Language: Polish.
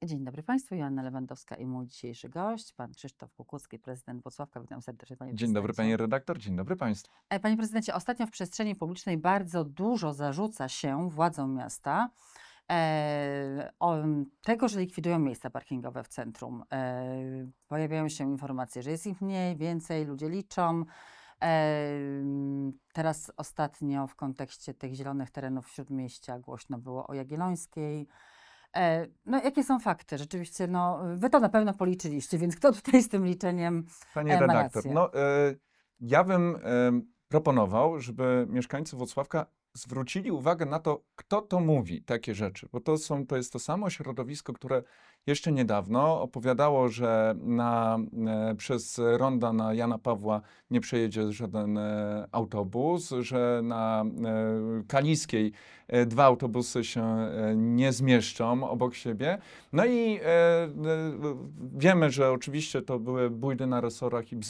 Dzień dobry Państwu, Joanna Lewandowska i mój dzisiejszy gość, pan Krzysztof Kukucki, prezydent Włocławka. Witam serdecznie, panie Dzień dobry, prezydencie. pani redaktor, dzień dobry państwu. Panie prezydencie, ostatnio w przestrzeni publicznej bardzo dużo zarzuca się władzom miasta tego, że likwidują miejsca parkingowe w centrum. Pojawiają się informacje, że jest ich mniej, więcej, ludzie liczą. Teraz ostatnio w kontekście tych zielonych terenów w Śródmieścia głośno było o Jagiellońskiej. No, jakie są fakty? Rzeczywiście, no, wy to na pewno policzyliście, więc kto tutaj z tym liczeniem Pani ma redaktor, rację? ja bym proponował, żeby mieszkańcy Włocławka zwrócili uwagę na to, kto to mówi, takie rzeczy, bo to jest to samo środowisko, które jeszcze niedawno opowiadało, że przez ronda na Jana Pawła nie przejedzie żaden autobus, że na Kaliskiej dwa autobusy się nie zmieszczą obok siebie. No i wiemy, że oczywiście to były bójdy na resorach i